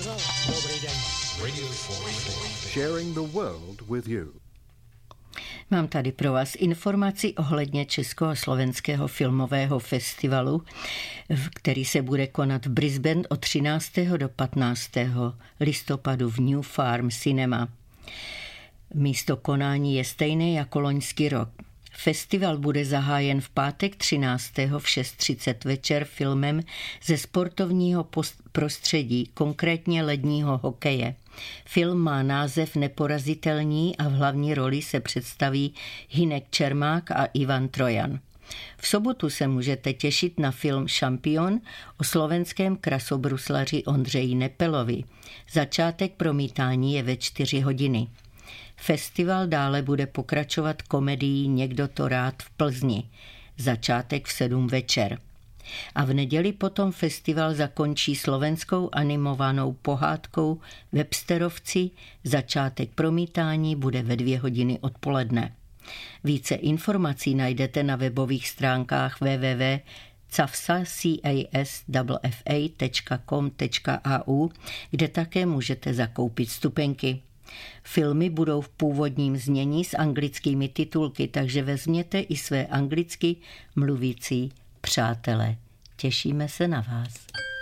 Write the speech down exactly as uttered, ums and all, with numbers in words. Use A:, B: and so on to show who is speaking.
A: Dobrý den.
B: Sharing the world with you.
C: Mám tady pro vás informaci ohledně Československého filmového festivalu, který se bude konat v Brisbane od třináctého do patnáctého listopadu v New Farm Cinema. Místo konání je stejné jako loňský rok. Festival bude zahájen v pátek třináctého v šest třicet večer filmem ze sportovního prostředí, konkrétně ledního hokeje. Film má název Neporazitelní a v hlavní roli se představí Hynek Čermák a Ivan Trojan. V sobotu se můžete těšit na film Šampion o slovenském krasobruslaři Ondřeji Nepelovi. Začátek promítání je ve čtyři hodiny. Festival dále bude pokračovat komedií Někdo to rád v Plzni. Začátek v sedm večer. A v neděli potom festival zakončí slovenskou animovanou pohádkou Websterovci. Začátek promítání bude ve dvě hodiny odpoledne. Více informací najdete na webových stránkách w w w tecka com tečka a u, kde také můžete zakoupit vstupenky. Filmy budou v původním znění s anglickými titulky, takže vezměte i své anglicky mluvící přátele. Těšíme se na vás.